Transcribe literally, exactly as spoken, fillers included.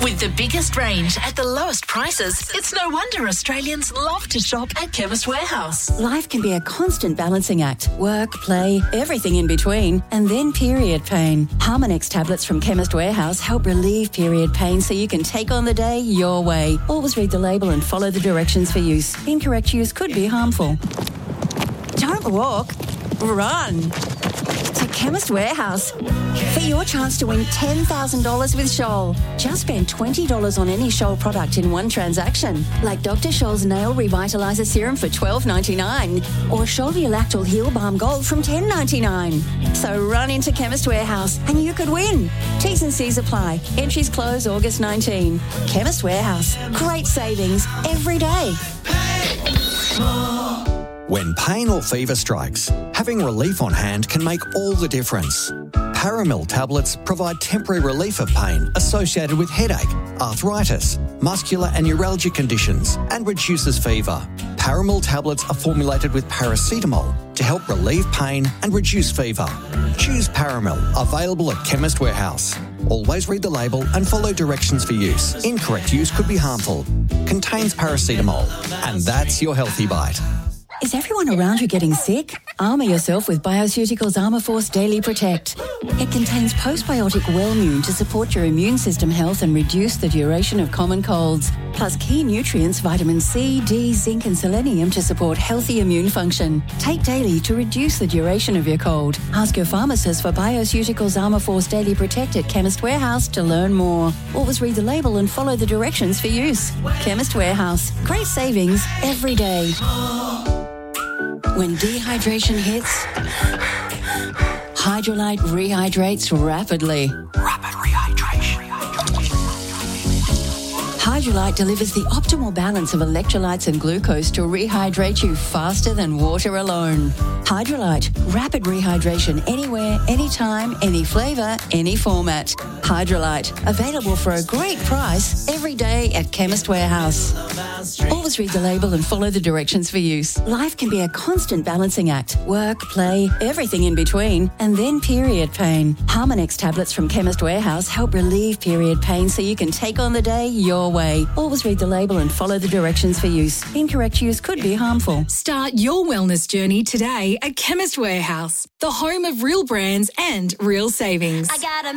With the biggest range at the lowest prices, it's no wonder Australians love to shop at Chemist Warehouse. Life can be a constant balancing act. Work, play, everything in between, and then period pain. Harmonex tablets from Chemist Warehouse help relieve period pain so you can take on the day your way. Always read the label and follow the directions for use. Incorrect use could be harmful. Don't walk, run to Chemist Warehouse for your chance to win ten thousand dollars with Scholl. Just spend twenty dollars on any Scholl product in one transaction, like Doctor Scholl's Nail Revitalizer Serum for twelve ninety-nine or Scholl Ulactal Heal Balm Gold from ten ninety-nine. So run into Chemist Warehouse and you could win. T's and C's apply. Entries close August nineteenth. Chemist Warehouse. Great savings every day. When pain or fever strikes, having relief on hand can make all the difference. Paramil tablets provide temporary relief of pain associated with headache, arthritis, muscular and neuralgic conditions, and reduces fever. Paramil tablets are formulated with paracetamol to help relieve pain and reduce fever. Choose Paramil, available at Chemist Warehouse. Always read the label and follow directions for use. Incorrect use could be harmful. Contains paracetamol. And that's your Healthy Bite. Is everyone around you getting sick? Armour yourself with Bioceuticals Armour Force Daily Protect. It contains postbiotic Wellmune to support your immune system health and reduce the duration of common colds, plus key nutrients vitamin C, D, zinc and selenium to support healthy immune function. Take daily to reduce the duration of your cold. Ask your pharmacist for Bioceuticals Armour Force Daily Protect at Chemist Warehouse to learn more. Always read the label and follow the directions for use. Chemist Warehouse. Great savings every day. When dehydration hits, Hydrolyte rehydrates rapidly. Rapid rehydration. Hydrolyte delivers the optimal balance of electrolytes and glucose to rehydrate you faster than water alone. Hydrolyte, rapid rehydration anywhere, anytime, any flavour, any format. Hydrolyte, available for a great price every day at Chemist Warehouse. Always read the label and follow the directions for use. Life can be a constant balancing act. Work, play, everything in between, and then period pain. Harmonex tablets from Chemist Warehouse help relieve period pain so you can take on the day your way. Always read the label and follow the directions for use. Incorrect use could be harmful. Start your wellness journey today at Chemist Warehouse, the home of real brands and real savings. I got a